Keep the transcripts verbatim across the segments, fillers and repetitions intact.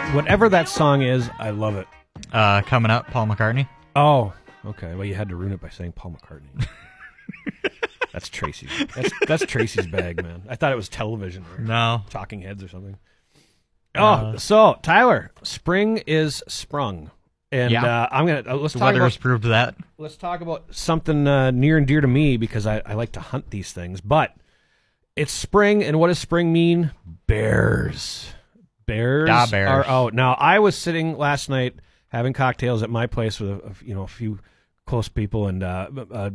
whatever that song is, I love it. Uh, coming up, Paul McCartney. Oh, okay. Well, you had to ruin it by saying Paul McCartney. That's Tracy's. That's that's Tracy's bag, man. I thought it was television or No. Talking Heads or something. Uh, oh, so Tyler, spring is sprung, and Yeah. uh, I'm gonna uh, let's The talk weather about has proved that. let's talk about something uh, near and dear to me because I, I like to hunt these things. But it's spring, and what does spring mean? Bears. Bears, Da bears. are out now. I was sitting last night having cocktails at my place with a, a you know a few close people, and uh, uh,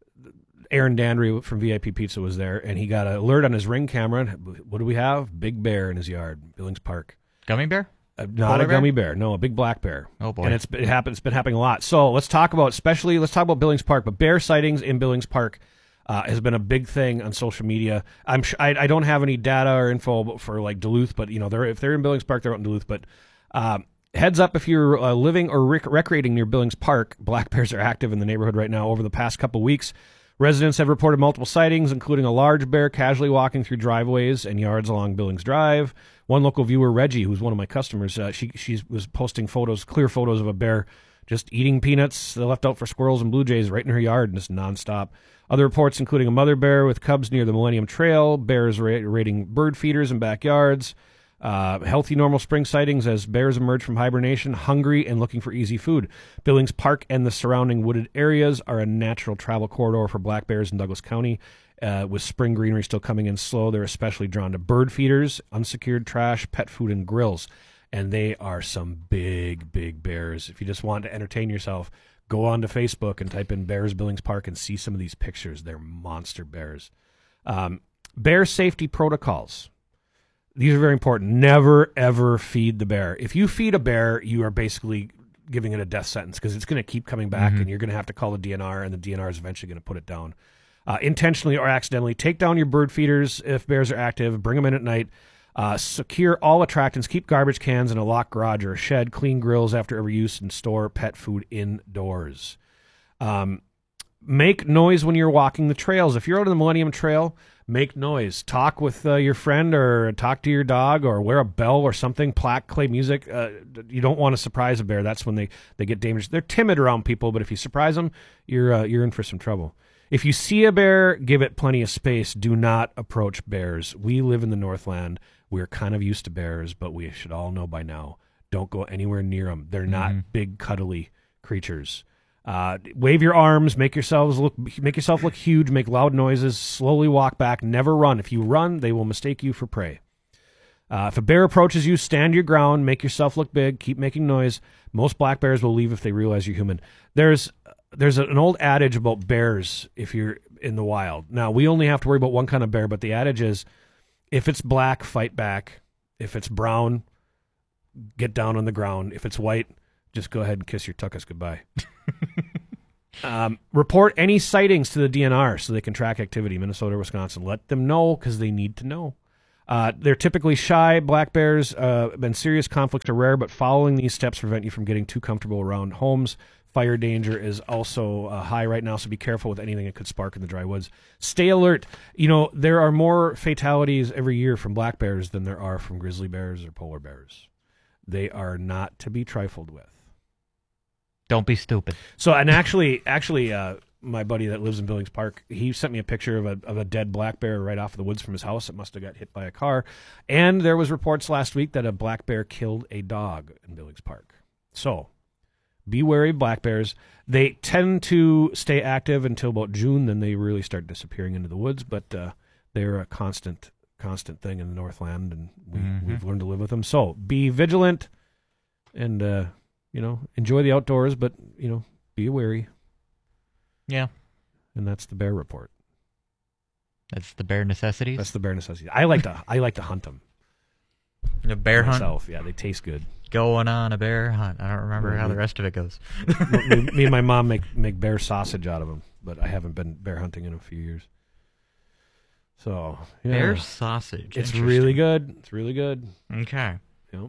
Aaron Dandry from V I P Pizza was there, and he got an alert on his Ring camera. What do we have? Big bear in his yard, Billings Park. Gummy bear? Uh, not Polar a gummy bear? no, a big black bear. Oh, boy. And it's it happens. It's been happening a lot. So let's talk about, especially let's talk about Billings Park. But bear sightings in Billings Park uh, has been a big thing on social media. I'm sh- I, I don't have any data or info for like Duluth, but you know they're if they're in Billings Park, they're out in Duluth. But um, heads up if you're uh, living or rec- recreating near Billings Park, black bears are active in the neighborhood right now. Over the past couple weeks, residents have reported multiple sightings, including a large bear casually walking through driveways and yards along Billings Drive. One local viewer, Reggie, who's one of my customers, uh, she she was posting photos, clear photos of a bear just eating peanuts they left out for squirrels and blue jays right in her yard, and just nonstop. Other reports including a mother bear with cubs near the Millennium Trail, bears ra- raiding bird feeders in backyards, uh, healthy normal spring sightings as bears emerge from hibernation, hungry and looking for easy food. Billings Park and the surrounding wooded areas are a natural travel corridor for black bears in Douglas County. Uh, with spring greenery still coming in slow, they're especially drawn to bird feeders, unsecured trash, pet food, and grills. And they are some big, big bears. If you just want to entertain yourself, go on to Facebook and type in Bears Billings Park and see some of these pictures. They're monster bears. Um, bear safety protocols. These are very important. Never, ever feed the bear. If you feed a bear, you are basically giving it a death sentence because it's going to keep coming back, Mm-hmm. and you're going to have to call the D N R, and the D N R is eventually going to put it down. Uh, intentionally or accidentally, take down your bird feeders if bears are active. Bring them in at night. Uh, secure all attractants. Keep garbage cans in a locked garage or a shed. Clean grills after every use, and store pet food indoors. Um, make noise when you're walking the trails. If you're out on the Millennium Trail, make noise. Talk with uh, your friend or talk to your dog or wear a bell or something. Plaque, play music. Uh, you don't want to surprise a bear. That's when they, they get dangerous. They're timid around people, but if you surprise them, you're uh, you're in for some trouble. If you see a bear, give it plenty of space. Do not approach bears. We live in the Northland. We're kind of used to bears, but we should all know by now, don't go anywhere near them. They're not Mm-hmm. big, cuddly creatures. Uh, wave your arms, make yourselves look, make yourself look huge, make loud noises, slowly walk back, never run. If you run, they will mistake you for prey. Uh, if a bear approaches you, stand your ground, make yourself look big, keep making noise. Most black bears will leave if they realize you're human. There's there's an old adage about bears if you're in the wild. Now, we only have to worry about one kind of bear, but the adage is if it's black, fight back. If it's brown, get down on the ground. If it's white, just go ahead and kiss your tuckus goodbye. um, report any sightings to the D N R so they can track activity, Minnesota or Wisconsin. Let them know because they need to know. Uh, they're typically shy. Black bears, uh, and serious conflicts are rare, but following these steps prevent you from getting too comfortable around homes. Fire danger is also uh, high right now, so be careful with anything that could spark in the dry woods. Stay alert. You know, there are more fatalities every year from black bears than there are from grizzly bears or polar bears. They are not to be trifled with. Don't be stupid. So, and actually, actually, uh, my buddy that lives in Billings Park, he sent me a picture of a of a dead black bear right off the woods from his house. It must have got hit by a car. And there was reports last week that a black bear killed a dog in Billings Park. So, be wary of black bears. They tend to stay active until about June, then they really start disappearing into the woods. But uh, they're a constant, constant thing in the Northland, and we, Mm-hmm. we've learned to live with them. So, be vigilant, and uh, you know, enjoy the outdoors, but you know, be wary. Yeah. And that's the bear report. That's the bear necessities. That's the bear necessity. I like to I like to hunt them The bear hunt. myself. Yeah, they taste good. Going on a bear hunt. I don't remember Mhm. how the rest of it goes. me, me and my mom make make bear sausage out of them, but I haven't been bear hunting in a few years. So yeah. Bear sausage. It's Interesting. really good. It's really good. Okay. Yep.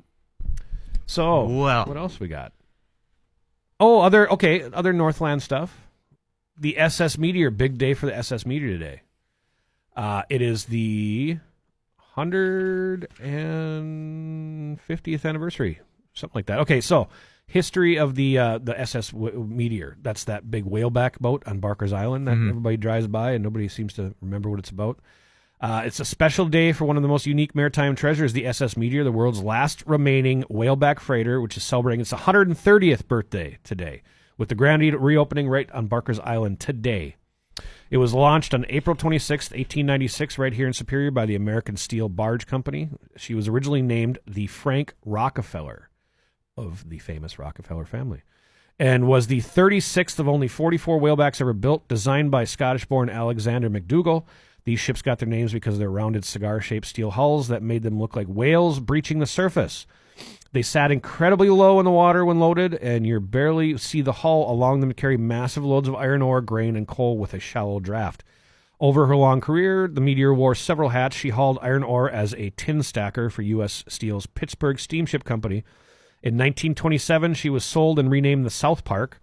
So Well. what else we got? Oh, other okay, other Northland stuff. The S S Meteor, big day for the S S Meteor today. Uh, it is the one hundred fiftieth anniversary something like that. Okay, so history of the uh, the S S w- Meteor. That's that big whaleback boat on Barker's Island that Mhm. everybody drives by and nobody seems to remember what it's about. Uh, it's a special day for one of the most unique maritime treasures, the S S Meteor, the world's last remaining whaleback freighter, which is celebrating its one hundred thirtieth birthday today, with the grand reopening right on Barker's Island today. It was launched on April twenty-sixth, eighteen ninety-six, right here in Superior by the American Steel Barge Company. She was originally named the Frank Rockefeller of the famous Rockefeller family, and was the thirty-sixth of only forty-four whalebacks ever built, designed by Scottish-born Alexander McDougall. These ships got their names because of their rounded cigar-shaped steel hulls that made them look like whales breaching the surface. They sat incredibly low in the water when loaded, and you barely see the hull along them to carry massive loads of iron ore, grain, and coal with a shallow draft. Over her long career, the Meteor wore several hats. She hauled iron ore as a tin stacker for U S Steel's Pittsburgh Steamship Company. In nineteen twenty-seven, she was sold and renamed the South Park,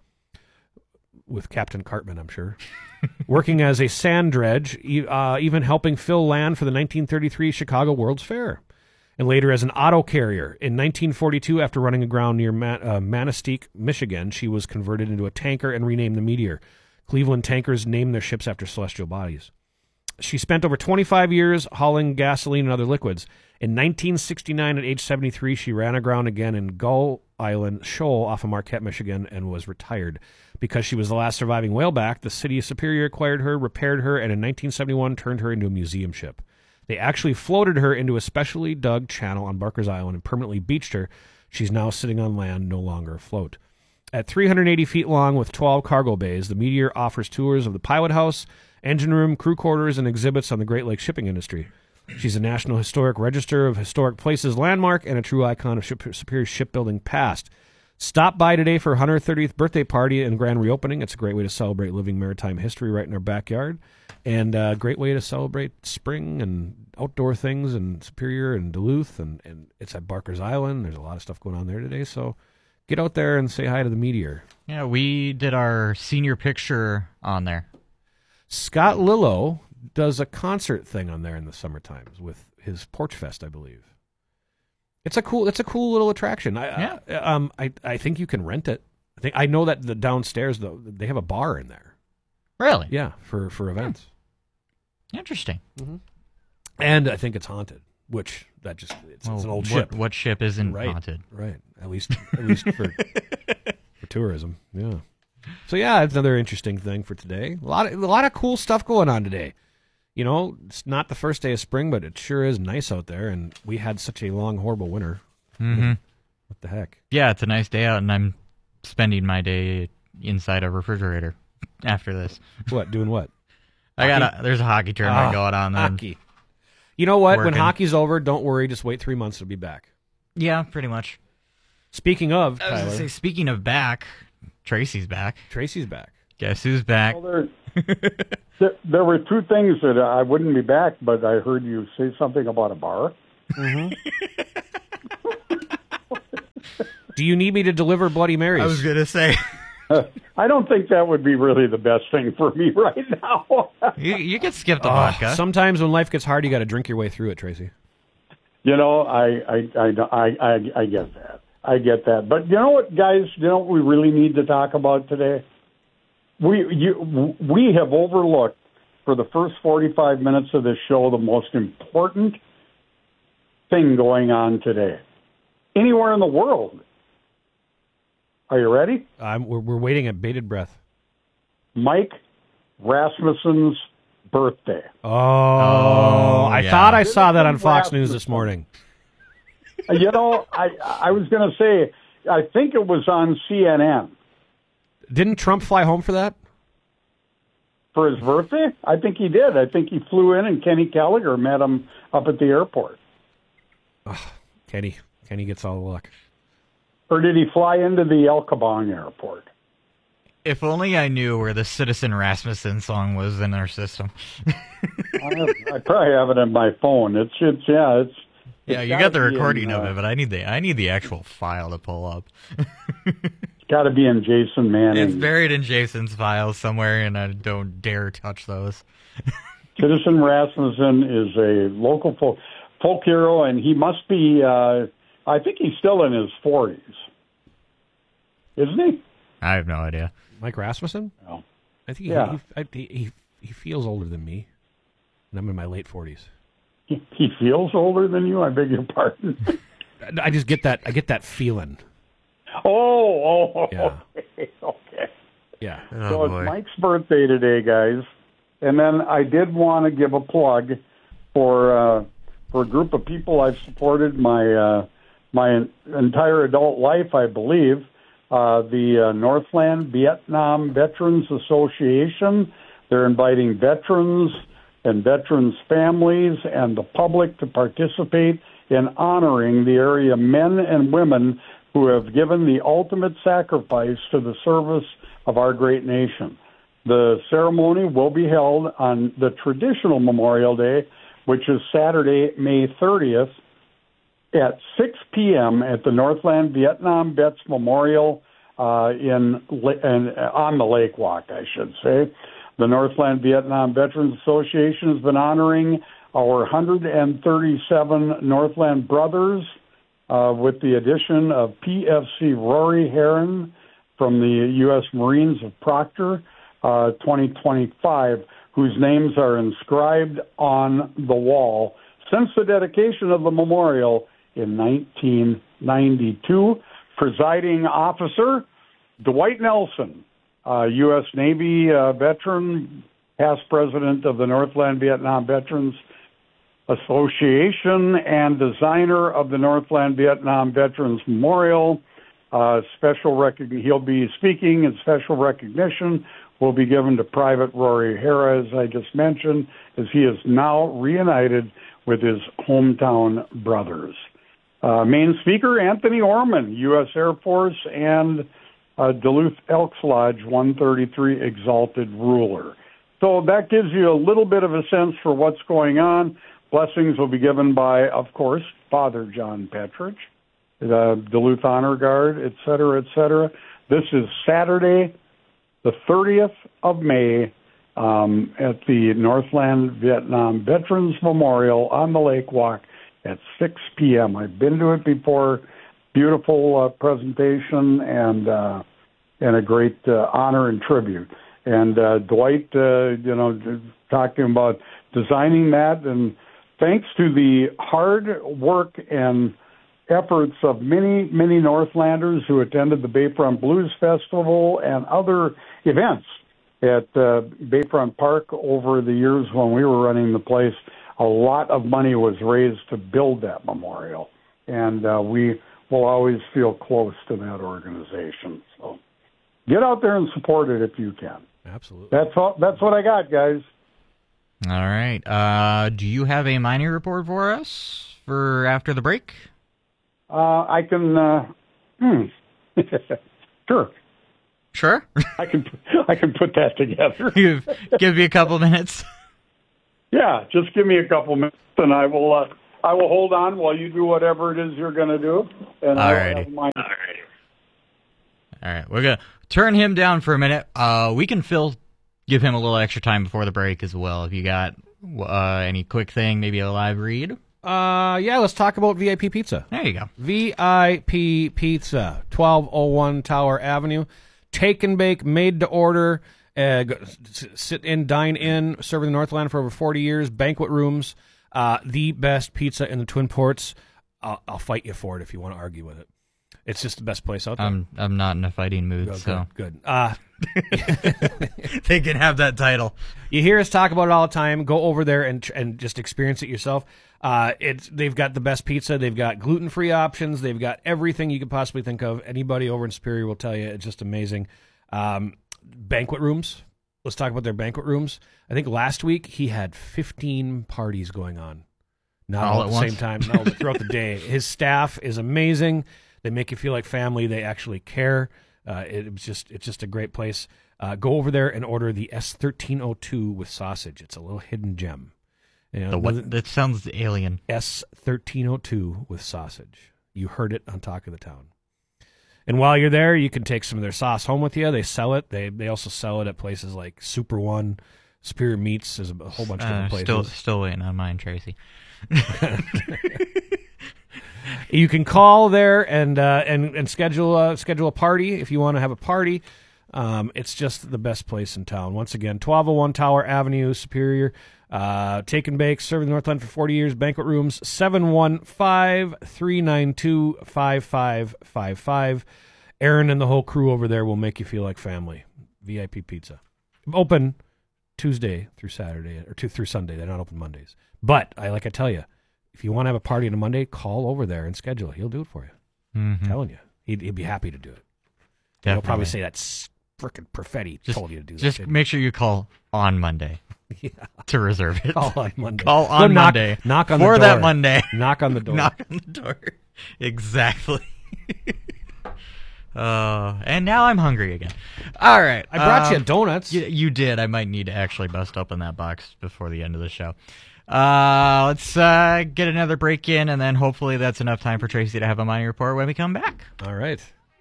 with Captain Cartman, I'm sure, working as a sand dredge, e- uh, even helping fill land for the nineteen thirty-three Chicago World's Fair. And later as an auto carrier. In nineteen forty-two, after running aground near Man- uh, Manistee, Michigan, she was converted into a tanker and renamed the Meteor. Cleveland tankers named their ships after celestial bodies. She spent over twenty-five years hauling gasoline and other liquids. In nineteen sixty-nine, at age seventy-three, she ran aground again in Gull Island Shoal off of Marquette, Michigan, and was retired. Because she was the last surviving whaleback, the city of Superior acquired her, repaired her, and in nineteen seventy-one turned her into a museum ship. They actually floated her into a specially dug channel on Barker's Island and permanently beached her. She's now sitting on land, no longer afloat. At three hundred eighty feet long with twelve cargo bays, the Meteor offers tours of the pilot house, engine room, crew quarters, and exhibits on the Great Lakes shipping industry. She's a National Historic Register of Historic Places landmark and a true icon of ship, Superior shipbuilding past. Stop by today for her one hundred thirtieth birthday party and grand reopening. It's a great way to celebrate living maritime history right in our backyard, and a great way to celebrate spring and outdoor things in Superior and Duluth, and, and it's at Barker's Island. There's a lot of stuff going on there today, so get out there and say hi to the Meteor. Yeah, we did our senior picture on there. Scott Lillo does a concert thing on there in the summer times with his Porch Fest, I believe. It's a cool. It's a cool little attraction. I, Yeah. I, um, I, I think you can rent it. I think I know that the downstairs though they have a bar in there. Really? Yeah, for for events. Interesting. And I think it's haunted, which that just it's, Well, it's an old what, ship. What ship isn't Right. haunted? Right. At least at least for for tourism. Yeah. So yeah, it's another interesting thing for today. A lot of a lot of cool stuff going on today. You know, it's not the first day of spring, but it sure is nice out there, and we had such a long, horrible winter. Mm-hmm. What the heck? Yeah, it's a nice day out, and I'm spending my day inside a refrigerator after this. What? Doing what? I got a, there's a hockey tournament Ah, going on. Then. Hockey. You know what? When Working. hockey's over, don't worry. Just wait three months; it'll be back. Yeah, pretty much. Speaking of, I was Tyler, gonna say, speaking of back, Tracy's back. Tracy's back. Guess who's back? Well, there, there, there were two things that I wouldn't be back, but I heard you say something about a bar. Do you need me to deliver Bloody Marys? I was gonna say I don't think that would be really the best thing for me right now. you, you could skip the Oh, vodka. sometimes when life gets hard, you got to drink your way through it, Tracy. You know, I, I, I, I, I, I get that. I get that. But you know what, guys? You know what we really need to talk about today? We you, we have overlooked for the first forty-five minutes of this show the most important thing going on today, anywhere in the world. Are you ready? I'm, we're, we're waiting at bated breath. Mike Rasmussen's birthday. Oh, Oh, I yeah. thought I saw that on Fox News this morning. You know, I I was going to say, I think it was on C N N. Didn't Trump fly home for that? For his birthday? I think he did. I think he flew in and Kenny Gallagher met him up at the airport. Kenny. Kenny gets all the luck. Or did he fly into the El Caban airport? If only I knew where the Citizen Rasmussen song was in our system. I, have, I probably have it on my phone. It's it's yeah, it's Yeah, it's you gotta got the be in, recording of uh, it, but I need the I need the actual file to pull up. It's got to be in Jason Manning. It's buried in Jason's files somewhere, and I don't dare touch those. Citizen Rasmussen is a local folk, folk hero, and he must be uh, I think he's still in his forties, isn't he? I have no idea. Mike Rasmussen? No. I think Yeah. he, he, he, he feels older than me, and I'm in my late forties. He, he feels older than you. I beg your pardon. I just get that. I get that feeling. Oh, oh, Yeah. okay, okay. Yeah. Oh, So boy. it's Mike's birthday today, guys. And then I did want to give a plug for uh, for a group of people I've supported my uh, my entire adult life, I believe. Uh, the uh, Northland Vietnam Veterans Association. They're inviting veterans and veterans' families and the public to participate in honoring the area men and women who have given the ultimate sacrifice to the service of our great nation. The ceremony will be held on the traditional Memorial Day, which is Saturday, May thirtieth, at six p.m. at the Northland Vietnam Vets Memorial uh, in, in on the Lake Walk, I should say. The Northland Vietnam Veterans Association has been honoring our one hundred thirty-seven Northland brothers uh, with the addition of P F C Rory Heron from the U S Marines of Proctor, uh, twenty twenty-five, whose names are inscribed on the wall since the dedication of the memorial in nineteen ninety-two. Presiding officer, Dwight Nelson, uh, U S Navy uh, veteran, past president of the Northland Vietnam Veterans Association and designer of the Northland Vietnam Veterans Memorial. Uh, special recognition. He'll be speaking, and special recognition will be given to Private Rory Hara, as I just mentioned, as he is now reunited with his hometown brothers. Uh, main speaker, Anthony Orman, U S Air Force and uh, Duluth Elks Lodge one thirty-three Exalted Ruler. So that gives you a little bit of a sense for what's going on. Blessings will be given by, of course, Father John Petrich, the Duluth Honor Guard, et cetera, et cetera. This is Saturday, the thirtieth of May, um, at the Northland Vietnam Veterans Memorial on the Lake Walk at six p.m. I've been to it before. Beautiful uh, presentation and uh, and a great uh, honor and tribute. And uh, Dwight, uh, you know, talking about designing that, and thanks to the hard work and efforts of many, many Northlanders who attended the Bayfront Blues Festival and other events at uh, Bayfront Park over the years when we were running the place, a lot of money was raised to build that memorial. And uh, we will always feel close to that organization. So get out there and support it if you can. Absolutely. That's all, that's what I got, guys. All right. Uh, do you have a mining report for us for after the break? Uh, I can, uh, hmm. Sure. Sure. I can, I can put that together. Give, give me a couple minutes. Yeah, just give me a couple minutes, and I will, uh, I will hold on while you do whatever it is you're going to do. And I will Alrighty. have my- All right, we're gonna turn him down for a minute. Uh, we can Phil give him a little extra time before the break as well. If you got uh, any quick thing, maybe a live read. Uh, yeah, let's talk about V I P Pizza. There you go. V I P Pizza, twelve oh one Tower Avenue. Take and bake, made to order. Uh, go, s- sit in, dine in. Serving the Northland for over forty years. Banquet rooms. Uh, the best pizza in the Twin Ports. I'll, I'll fight you for it if you want to argue with it. It's just the best place out there. I'm I'm not in a fighting mood, Good, so good. good. Uh, they can have that title. You hear us talk about it all the time. Go over there and and just experience it yourself. Uh, it's they've got the best pizza. They've got gluten-free options. They've got everything you could possibly think of. Anybody over in Superior will tell you it's just amazing. Um, banquet rooms. Let's talk about their banquet rooms. I think last week he had fifteen parties going on. Not all, All at at the once? same time. No, but throughout the day. His staff is amazing. They make you feel like family. They actually care. Uh, it was just it's just a great place. Uh, go over there and order the S thirteen oh two with sausage. It's a little hidden gem. You know, The what? That sounds alien. S thirteen oh two with sausage. You heard it on Talk of the Town. And while you're there, you can take some of their sauce home with you. They sell it. They they also sell it at places like Super One, Superior Meats. There's a whole bunch of Uh, different places. still still waiting on mine, Tracy. You can call there and uh, and and schedule a, schedule a party if you want to have a party. Um, it's just the best place in town. Once again, twelve oh one Tower Avenue, Superior. Uh, take and bake, serving the Northland for forty years. Banquet rooms, seven one five, three nine two, five five five five. Aaron and the whole crew over there will make you feel like family. V I P pizza. Open Tuesday through Saturday, or two through Sunday. They're not open Mondays. But, I like I tell you, if you want to have a party on a Monday, call over there and schedule it. He'll do it for you. Mm-hmm. I'm telling you. He'd, he'd be happy to do it. Definitely. He'll probably say that's frickin' Perfetti just, told you to do that. Just make sure you call on Monday yeah. to reserve it. Call on Monday. Call on Go knock, Monday. Knock on for the door. that Monday. Knock on the door. Knock on the door. Exactly. uh, and now I'm hungry again. All right. I brought um, you donuts. You, you did. I might need to actually bust open that box before the end of the show. Uh, let's uh, get another break in, and then hopefully that's enough time for Tracy to have a mining report when we come back. All right.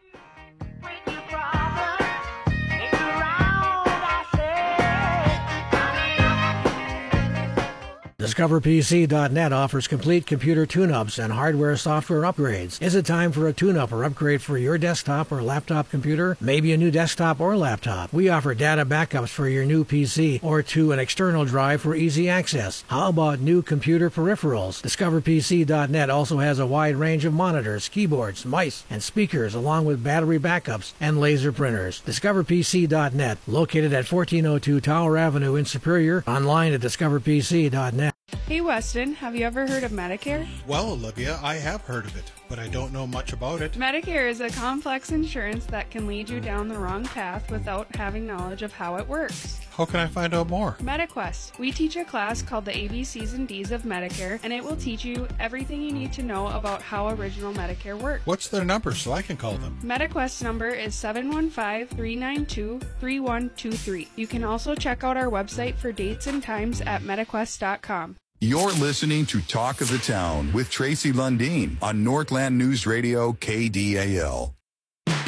Discover P C dot net offers complete computer tune-ups and hardware software upgrades. Is it time for a tune-up or upgrade for your desktop or laptop computer? Maybe a new desktop or laptop. We offer data backups for your new P C or to an external drive for easy access. How about new computer peripherals? Discover P C dot net also has a wide range of monitors, keyboards, mice, and speakers, along with battery backups and laser printers. Discover P C dot net, located at fourteen oh two Tower Avenue in Superior, online at Discover P C dot net. Hey Weston, have you ever heard of Medicare? Well, Olivia, I have heard of it, but I don't know much about it. Medicare is a complex insurance that can lead you down the wrong path without having knowledge of how it works. How can I find out more? MetaQuest. We teach a class called the A B Cs and Ds of Medicare, and it will teach you everything you need to know about how original Medicare works. What's their number so I can call them? MetaQuest number is seven one five, three nine two, three one two three. You can also check out our website for dates and times at metaquest dot com. You're listening to Talk of the Town with Tracy Lundeen on Northland News Radio K D A L.